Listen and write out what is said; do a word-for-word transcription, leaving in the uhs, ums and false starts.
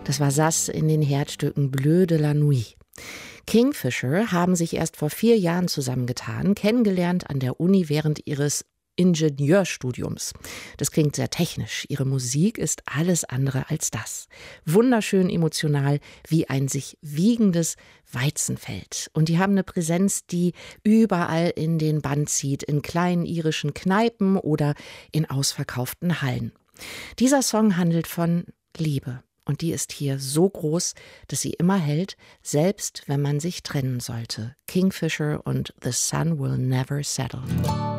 Das war Sass in den Herzstücken Bleu de la Nuit. Kingfisher haben sich erst vor vier Jahren zusammengetan, kennengelernt an der Uni während ihres Ingenieurstudiums. Das klingt sehr technisch. Ihre Musik ist alles andere als das. Wunderschön emotional, wie ein sich wiegendes Weizenfeld. Und die haben eine Präsenz, die überall in den Bann zieht, in kleinen irischen Kneipen oder in ausverkauften Hallen. Dieser Song handelt von Liebe. Und die ist hier so groß, dass sie immer hält, selbst wenn man sich trennen sollte. Kingfisher und The Sun Will Never Settle.